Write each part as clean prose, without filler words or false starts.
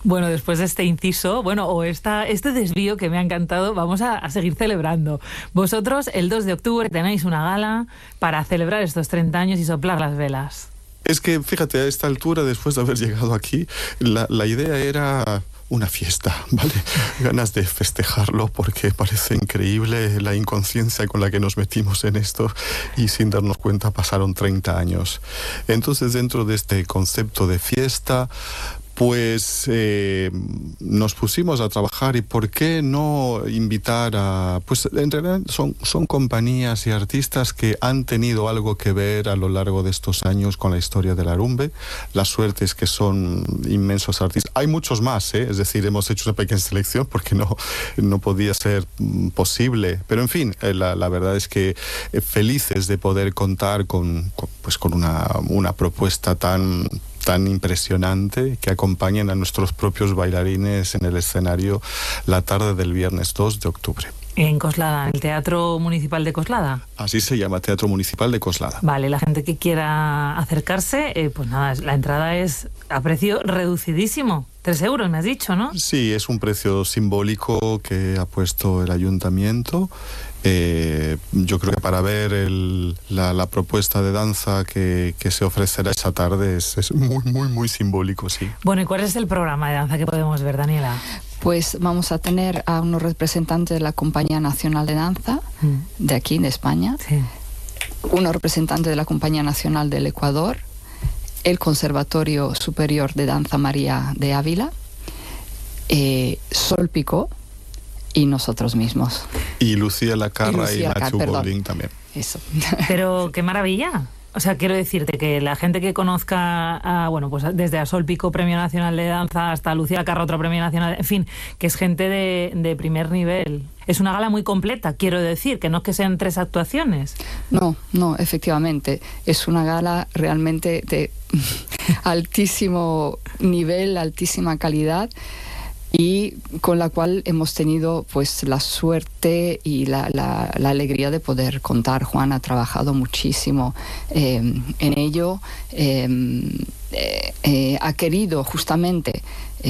Bueno, después de este inciso, este desvío que me ha encantado, vamos a seguir celebrando. Vosotros, el 2 de octubre, tenéis una gala para celebrar estos 30 años y soplar las velas. Es que, fíjate, a esta altura, después de haber llegado aquí, la idea era una fiesta, ¿vale? Ganas de festejarlo porque parece increíble la inconsciencia con la que nos metimos en esto y sin darnos cuenta pasaron 30 años. Entonces, dentro de este concepto de fiesta, pues nos pusimos a trabajar y por qué no invitar a... Pues en realidad son compañías y artistas que han tenido algo que ver a lo largo de estos años con la historia del Arumbe. La suerte es que son inmensos artistas. Hay muchos más, es decir, hemos hecho una pequeña selección porque no podía ser posible. Pero en fin, la verdad es que felices de poder contar con una propuesta tan impresionante que acompañen a nuestros propios bailarines en el escenario la tarde del viernes 2 de octubre. En Coslada, en el Teatro Municipal de Coslada. Así se llama, Teatro Municipal de Coslada. Vale, la gente que quiera acercarse, pues nada, la entrada es a precio reducidísimo. 3 euros, me has dicho, ¿no? Sí, es un precio simbólico que ha puesto el ayuntamiento. Yo creo que para ver la propuesta de danza que se ofrecerá esa tarde es muy, muy, muy simbólico, sí. Bueno, ¿y cuál es el programa de danza que podemos ver, Daniela? Pues vamos a tener a unos representantes de la Compañía Nacional de Danza, de aquí, de España, unos representantes de la Compañía Nacional del Ecuador, el Conservatorio Superior de Danza María de Ávila, Sol Picó, y nosotros mismos. Y Lucía Lacarra y Nacho Golding también. Eso. Pero qué maravilla. O sea, quiero decirte que la gente que conozca, pues desde a Sol Picó, Premio Nacional de Danza, hasta Lucía Lacarra, otro Premio Nacional, en fin, que es gente de primer nivel. Es una gala muy completa, quiero decir, que no es que sean 3 actuaciones. No, efectivamente. Es una gala realmente de altísimo nivel, altísima calidad, y con la cual hemos tenido pues la suerte y la alegría de poder contar. Juan ha trabajado muchísimo en ello, ha querido justamente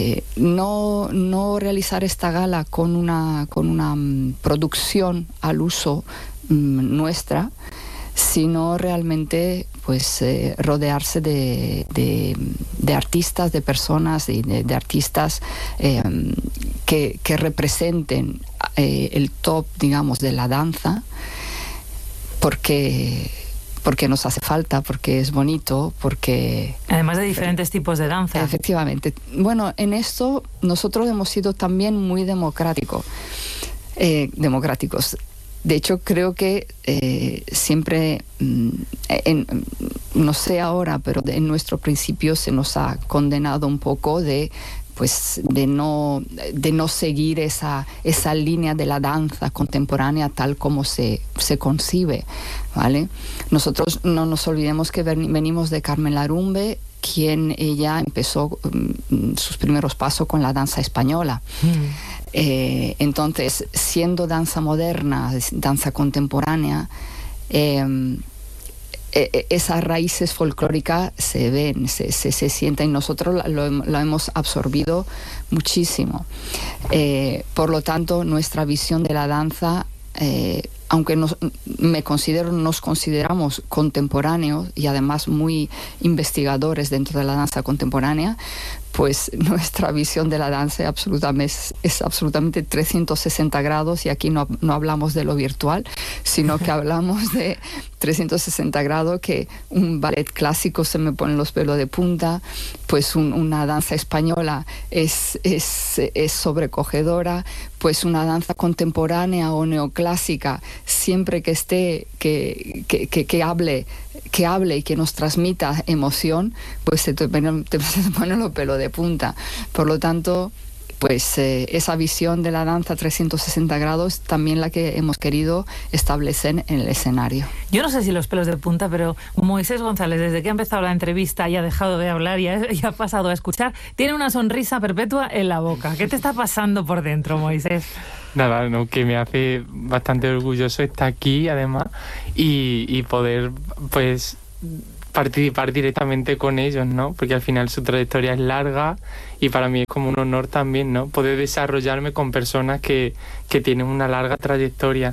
no realizar esta gala con una producción al uso nuestra, sino realmente pues rodearse de artistas, de personas, de artistas que representen el top, digamos, de la danza, porque nos hace falta, porque es bonito, porque... Además de diferentes tipos de danza. Efectivamente. Bueno, en esto nosotros hemos sido también muy democráticos. De hecho, creo que siempre, no sé ahora, pero en nuestro principio se nos ha condenado un poco de no seguir esa línea de la danza contemporánea tal como se concibe, ¿vale? Nosotros no nos olvidemos que venimos de Carmen Larumbe, quien ella empezó sus primeros pasos con la danza española. Entonces, siendo danza moderna, danza contemporánea, esas raíces folclóricas se ven, se sienten, y nosotros lo hemos absorbido muchísimo. Por lo tanto, nuestra visión de la danza, aunque nos consideramos contemporáneos y además muy investigadores dentro de la danza contemporánea, pues nuestra visión de la danza es absolutamente 360 grados, y aquí no hablamos de lo virtual, sino que hablamos de 360 grados, que un ballet clásico se me ponen los pelos de punta, pues una danza española es sobrecogedora, pues una danza contemporánea o neoclásica, siempre que esté, que hable y que nos transmita emoción, pues te ponen los pelos de punta. Por lo tanto, pues esa visión de la danza 360 grados también la que hemos querido establecer en el escenario. Yo no sé si los pelos de punta, pero Moisés González, desde que ha empezado la entrevista y ha dejado de hablar y ha pasado a escuchar, tiene una sonrisa perpetua en la boca. ¿Qué te está pasando por dentro, Moisés? Nada, no, que me hace bastante orgulloso estar aquí, además, y poder, pues, participar directamente con ellos, ¿no? Porque al final su trayectoria es larga y para mí es como un honor también, ¿no? Poder desarrollarme con personas que tienen una larga trayectoria.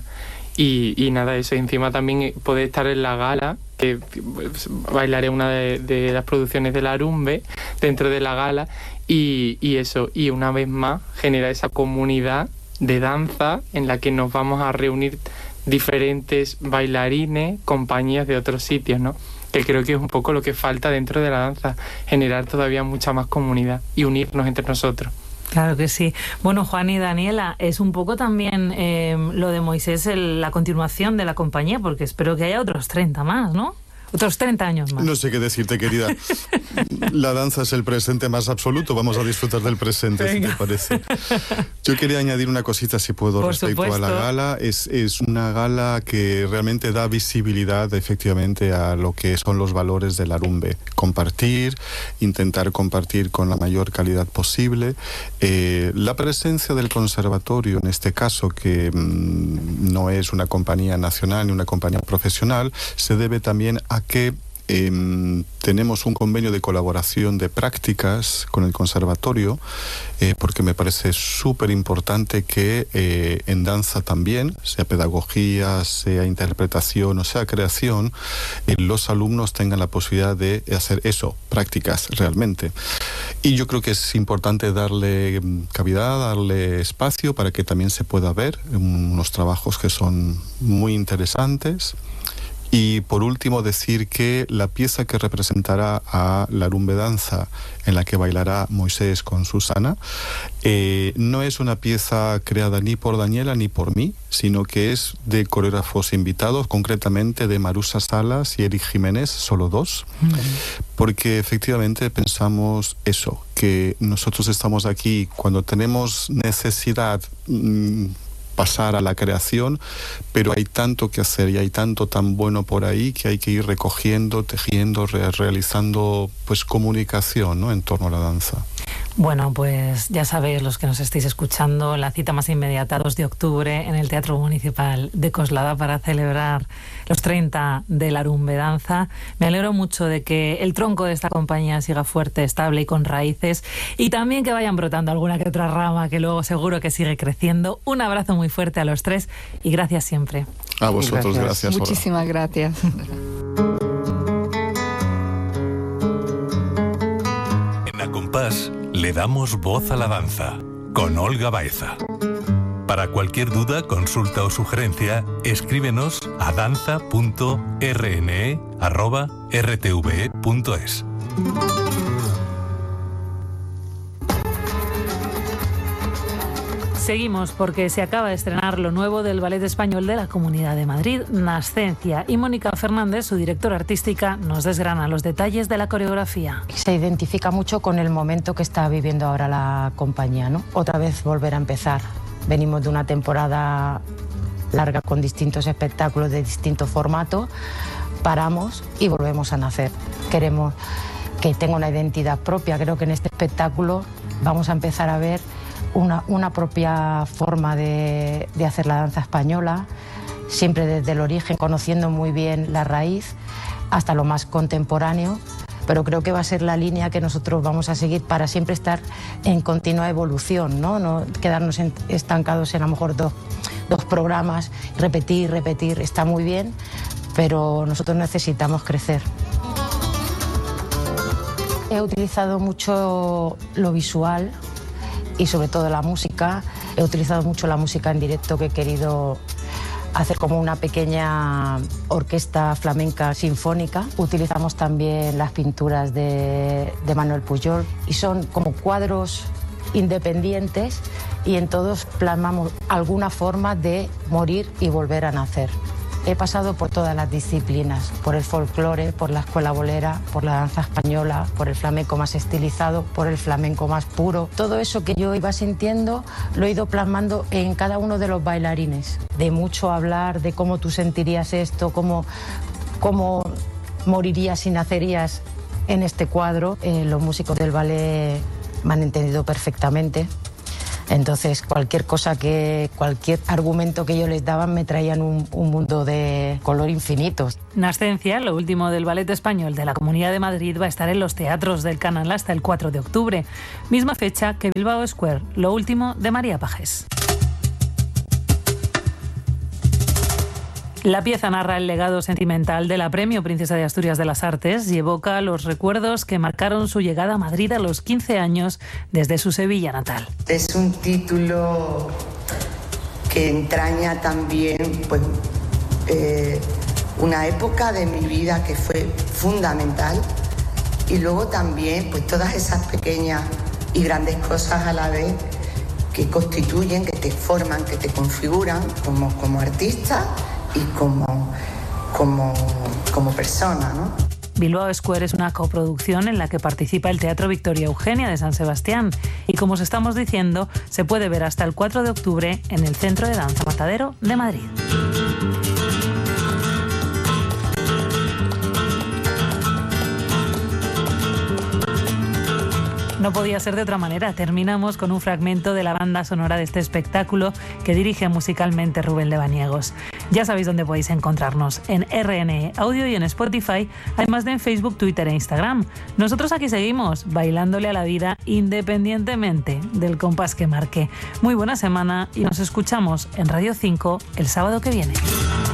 Y nada, eso. Encima también poder estar en la gala, que pues, bailaré una de las producciones de la Arumbe dentro de la gala, y eso. Y una vez más genera esa comunidad de danza en la que nos vamos a reunir diferentes bailarines, compañías de otros sitios, ¿no? Que creo que es un poco lo que falta dentro de la danza, generar todavía mucha más comunidad y unirnos entre nosotros. Claro que sí. Bueno, Juan y Daniela, es un poco también lo de Moisés la continuación de la compañía, porque espero que haya otros 30 más, ¿no? Otros 30 años más. No sé qué decirte, querida. La danza es el presente más absoluto. Vamos a disfrutar del presente, venga, si te parece. Yo quería añadir una cosita, si puedo, por respecto supuesto. a la gala. Es una gala que realmente da visibilidad, efectivamente, a lo que son los valores del Arumbe. Compartir, intentar compartir con la mayor calidad posible. La presencia del conservatorio, en este caso, que no es una compañía nacional ni una compañía profesional, se debe también a que tenemos un convenio de colaboración de prácticas con el conservatorio, porque me parece súper importante que en danza también, sea pedagogía, sea interpretación o sea creación, los alumnos tengan la posibilidad de hacer eso, prácticas realmente. Y yo creo que es importante darle cavidad, darle espacio para que también se pueda ver unos trabajos que son muy interesantes. Y por último decir que la pieza que representará a la Arumbe Danza, en la que bailará Moisés con Susana, no es una pieza creada ni por Daniela ni por mí, sino que es de coreógrafos invitados, concretamente de Marusa Salas y Eric Jiménez, solo dos, porque efectivamente pensamos eso, que nosotros estamos aquí cuando tenemos necesidad pasar a la creación, pero hay tanto que hacer y hay tanto tan bueno por ahí que hay que ir recogiendo, tejiendo, realizando pues comunicación, ¿no?, en torno a la danza. Bueno, pues ya sabéis, los que nos estéis escuchando, la cita más inmediata, 2 de octubre, en el Teatro Municipal de Coslada, para celebrar los 30 de la Arumbe Danza. Me alegro mucho de que el tronco de esta compañía siga fuerte, estable y con raíces, y también que vayan brotando alguna que otra rama, que luego seguro que sigue creciendo. Un abrazo muy fuerte a los tres y gracias siempre. A vosotros, gracias. Muchísimas gracias. En Acompás le damos voz a la danza, con Olga Baeza. Para cualquier duda, consulta o sugerencia, escríbenos a danza.rne@rtve.es. Seguimos porque se acaba de estrenar lo nuevo del Ballet Español de la Comunidad de Madrid, Nascencia, y Mónica Fernández, su directora artística, nos desgrana los detalles de la coreografía. Se identifica mucho con el momento que está viviendo ahora la compañía, ¿no? Otra vez volver a empezar. Venimos de una temporada larga con distintos espectáculos de distinto formato, paramos y volvemos a nacer. Queremos que tenga una identidad propia. Creo que en este espectáculo vamos a empezar a ver una propia forma de hacer la danza española, siempre desde el origen, conociendo muy bien la raíz, hasta lo más contemporáneo, pero creo que va a ser la línea que nosotros vamos a seguir para siempre estar en continua evolución, no quedarnos estancados en a lo mejor dos programas, repetir, está muy bien, pero nosotros necesitamos crecer. He utilizado mucho lo visual y sobre todo la música. He utilizado mucho la música en directo, que he querido hacer como una pequeña orquesta flamenca sinfónica. Utilizamos también las pinturas de Manuel Pujol y son como cuadros independientes y en todos plasmamos alguna forma de morir y volver a nacer. He pasado por todas las disciplinas, por el folclore, por la escuela bolera, por la danza española, por el flamenco más estilizado, por el flamenco más puro. Todo eso que yo iba sintiendo lo he ido plasmando en cada uno de los bailarines. De mucho hablar de cómo tú sentirías esto, cómo morirías y nacerías en este cuadro. Los músicos del ballet me han entendido perfectamente. Entonces cualquier argumento que yo les daba me traían un mundo de color infinito. Nascencia, lo último del ballet español de la Comunidad de Madrid, va a estar en los teatros del Canal hasta el 4 de octubre, misma fecha que Bilbao Square, lo último de María Pajés. La pieza narra el legado sentimental de la Premio Princesa de Asturias de las Artes y evoca los recuerdos que marcaron su llegada a Madrid a los 15 años desde su Sevilla natal. Es un título que entraña también una época de mi vida que fue fundamental, y luego también todas esas pequeñas y grandes cosas a la vez que constituyen, que te forman, que te configuran como artista y como persona, ¿no? Bilbao Square es una coproducción en la que participa el Teatro Victoria Eugenia de San Sebastián y, como os estamos diciendo, se puede ver hasta el 4 de octubre en el Centro de Danza Matadero de Madrid. No podía ser de otra manera. Terminamos con un fragmento de la banda sonora de este espectáculo que dirige musicalmente Rubén Lebaniegos. Ya sabéis dónde podéis encontrarnos, en RNE Audio y en Spotify, además de en Facebook, Twitter e Instagram. Nosotros aquí seguimos, bailándole a la vida independientemente del compás que marque. Muy buena semana y nos escuchamos en Radio 5 el sábado que viene.